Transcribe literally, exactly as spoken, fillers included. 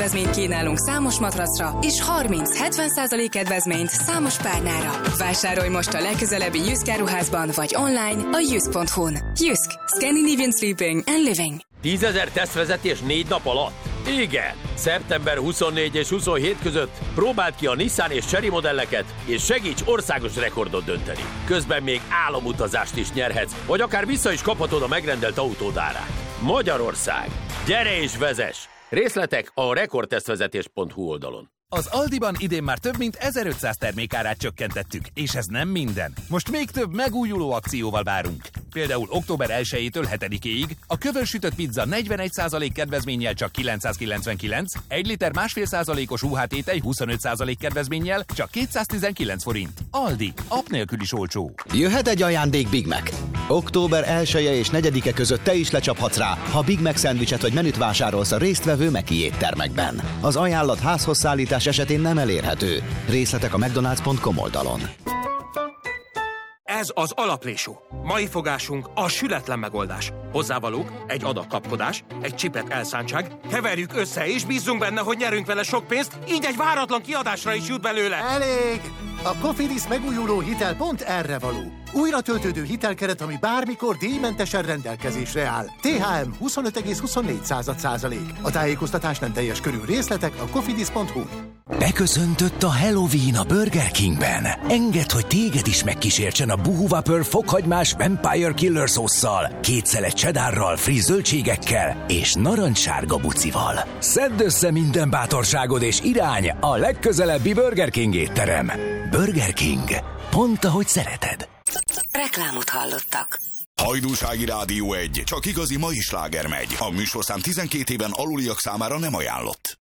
kedvezményt kínálunk számos matracra, és harminc-hetven százalék kedvezményt számos párnára. Vásárolj most a legközelebbi Jysk áruházban, vagy online a jysk pont hu-n. Jysk. Scandinavian Sleeping and Living. Tízezer tesztvezetés négy nap alatt? Igen! szeptember huszonnégy és huszonhét között próbáld ki a Nissan és Chery modelleket, és segíts országos rekordot dönteni. Közben még álomutazást is nyerhetsz, vagy akár vissza is kaphatod a megrendelt autód árát. Magyarország! Gyere és vezess! Részletek a rekordtesztvezetés pont hu oldalon. Az Aldiban idén már több mint ezerötszáz termékárát csökkentettük, és ez nem minden. Most még több megújuló akcióval várunk. Például október elsejétől hetedikéig a kövönsütött pizza negyvenegy százalék kedvezménnyel csak kilencszázkilencvenkilenc, egy liter másfél százalékos u há té-tej huszonöt százalék kedvezménnyel csak kétszáztizenkilenc forint. Aldi, app nélkül is olcsó. Jöhet egy ajándék Big Mac. Október elseje és negyedike között te is lecsaphatsz rá, ha Big Mac szendvicset vagy menüt vásárolsz a résztvevő Meki éttermekben. Az ajánlat házhoz szállítás esetén nem elérhető. Részletek a mcdonalds pont com oldalon. Ez az alaprésú. Mai fogásunk a sületlen megoldás. Hozzávalók, egy adag kapkodás, egy csipet elszántság, keverjük össze és bízzunk benne, hogy nyerünk vele sok pénzt, így egy váratlan kiadásra is jut belőle. Elég! A Cofidis megújuló hitel pont erre való. Újra töltődő hitelkeret, ami bármikor díjmentesen rendelkezésre áll. té há em huszonöt egész huszonnégy százalék. A tájékoztatás nem teljes körű, részletek a cofidis pont hu. Beköszöntött a Halloween a Burger Kingben. Engedd, hogy téged is megkísértsen a Boo Whopper fokhagymás Vampire Killer szósszal, két szelet cheddarral, friss zöldségekkel és narancssárga bucival. Szedd össze minden bátorságod és irány a legközelebbi Burger King étterem. Burger King. Pont ahogy szereted. Reklámot hallottak. Hajdúsági Rádió egy. Csak igazi mai sláger megy. A műsorszám tizenkét éven aluliak számára nem ajánlott.